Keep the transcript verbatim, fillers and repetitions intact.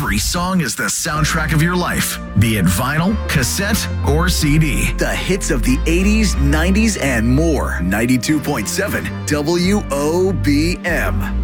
Every song is the soundtrack of your life, be it vinyl, cassette, or C D. The hits of the eighties, nineties, and more. ninety-two point seven W O B M.